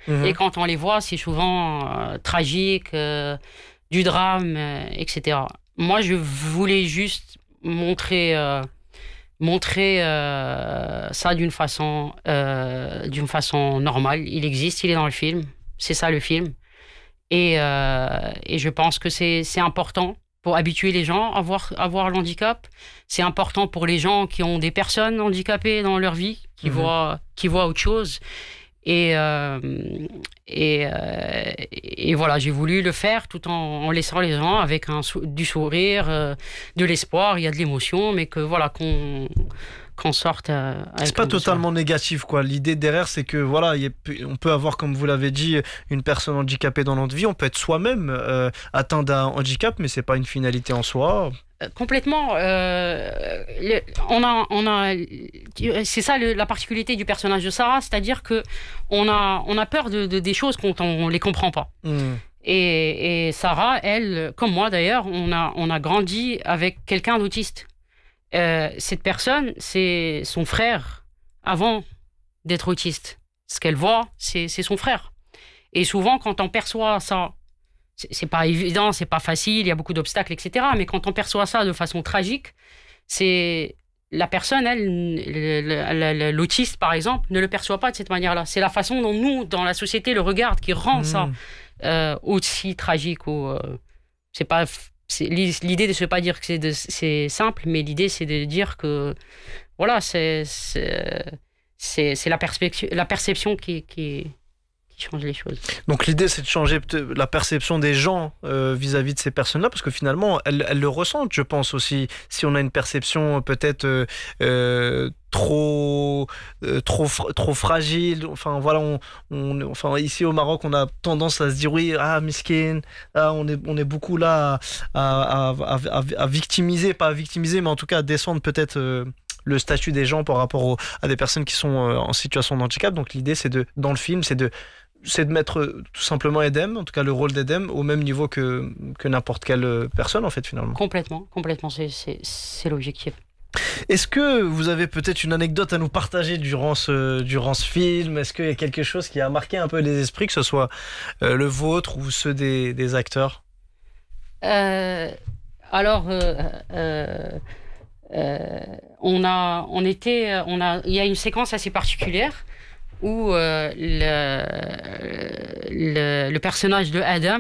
Et quand on les voit, c'est souvent tragique, du drame, etc. Moi, je voulais juste montrer ça d'une façon normale. Il existe, il est dans le film. C'est ça le film. Et je pense que c'est important pour habituer les gens à voir l'handicap. C'est important pour les gens qui ont des personnes handicapées dans leur vie, qui voient autre chose. Et voilà, j'ai voulu le faire tout en laissant les gens avec du sourire, de l'espoir, il y a de l'émotion, mais que voilà, qu'on sorte avec c'est pas totalement négatif, quoi. L'idée derrière, c'est que voilà, on peut avoir, comme vous l'avez dit, une personne handicapée dans notre vie. On peut être soi-même atteint d'un handicap, mais c'est pas une finalité en soi. Complètement. C'est ça la particularité du personnage de Sarah, c'est-à-dire que on a peur des choses quand on les comprend pas. Et Sarah, elle, comme moi d'ailleurs, on a grandi avec quelqu'un d'autiste. Cette personne, c'est son frère avant d'être autiste. Ce qu'elle voit, c'est son frère. Et souvent, quand on perçoit ça, c'est pas évident, c'est pas facile, il y a beaucoup d'obstacles, etc. Mais quand on perçoit ça de façon tragique, c'est la personne, l'autiste par exemple, ne le perçoit pas de cette manière-là. C'est la façon dont nous, dans la société, le regarde qui rend ça aussi tragique. L'idée de ne pas dire que c'est simple, mais l'idée c'est de dire que voilà, c'est la perception qui change les choses. Donc l'idée, c'est de changer la perception des gens vis-à-vis de ces personnes-là, parce que finalement, elles le ressentent, je pense aussi. Si on a une perception peut-être trop fragile, enfin voilà, enfin ici au Maroc, on a tendance à se dire oui, miskin, on est beaucoup là à victimiser, pas à victimiser, mais en tout cas à descendre peut-être. Le statut des gens par rapport à des personnes qui sont en situation de handicap. Donc l'idée, dans le film, c'est de mettre tout simplement Edem, en tout cas le rôle d'Edem, au même niveau que n'importe quelle personne, en fait, finalement. Complètement, c'est l'objectif. Est-ce que vous avez peut-être une anecdote à nous partager durant ce film? Est-ce qu'il y a quelque chose qui a marqué un peu les esprits, que ce soit le vôtre ou ceux des acteurs? Il y a une séquence assez particulière où le personnage de Adam,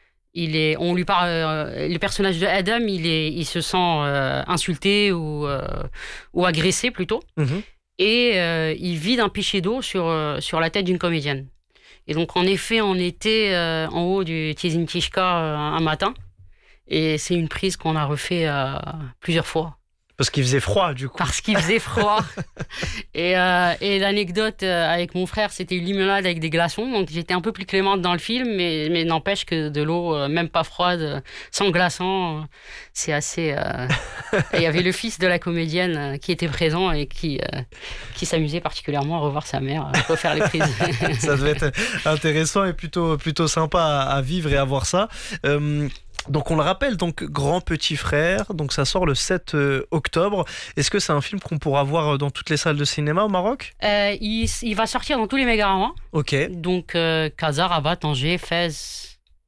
le personnage de Adam, il se sent insulté ou agressé plutôt, et il vide un pichet d'eau sur la tête d'une comédienne. Et donc en effet, on était en haut du Tizin Tishka un matin, et c'est une prise qu'on a refait plusieurs fois. Parce qu'il faisait froid, du coup. Parce qu'il faisait froid. Et l'anecdote avec mon frère, c'était une limonade avec des glaçons. Donc j'étais un peu plus clémente dans le film, mais n'empêche que de l'eau, même pas froide, sans glaçons, c'est assez... Il y avait le fils de la comédienne qui était présent et qui s'amusait particulièrement à revoir sa mère refaire les prises. Ça devait être intéressant et plutôt sympa à vivre et à voir ça. Donc on le rappelle, donc Grand Petit Frère, donc ça sort le 7 octobre. Est-ce que c'est un film qu'on pourra voir dans toutes les salles de cinéma au Maroc? Il va sortir dans tous les mégaramans. Ok. Donc Casa, Rabat, Tanger, Fès.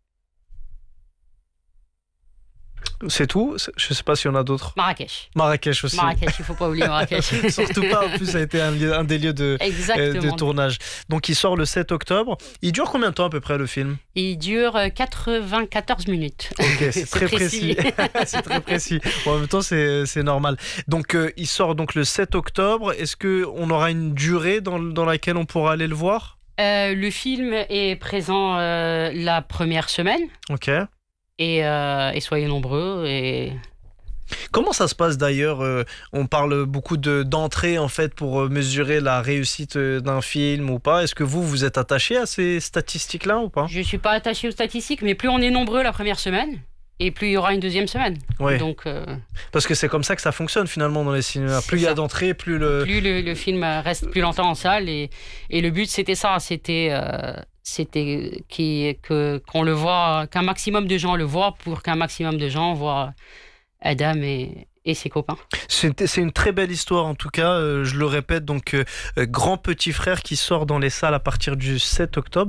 C'est tout? Je sais pas s'il y en a d'autres. Marrakech aussi. Marrakech, il faut pas oublier Marrakech. Surtout pas, en plus ça a été un des lieux de tournage. Donc il sort le 7 octobre. Il dure combien de temps à peu près le film? Il dure 94 minutes. Ok, c'est très précis. C'est très précis. Bon, en même temps c'est normal. Donc il sort donc le 7 octobre. Est-ce qu'on aura une durée dans laquelle on pourra aller le voir? Le film est présent la première semaine. Ok. Et soyez nombreux. Comment ça se passe d'ailleurs? On parle beaucoup d'entrée en fait pour mesurer la réussite d'un film ou pas. Est-ce que vous êtes attaché à ces statistiques-là ou pas? Je ne suis pas attaché aux statistiques, mais plus on est nombreux la première semaine, et plus il y aura une deuxième semaine. Ouais. Donc, parce que c'est comme ça que ça fonctionne finalement dans les cinémas. Plus il y a d'entrées, plus le film reste plus longtemps en salle. Et le but, c'était ça. C'était qu'on le voit, qu'un maximum de gens le voient pour qu'un maximum de gens voient Adam et ses copains. C'est une très belle histoire en tout cas. Je le répète, donc Grand Petit Frère qui sort dans les salles à partir du 7 octobre.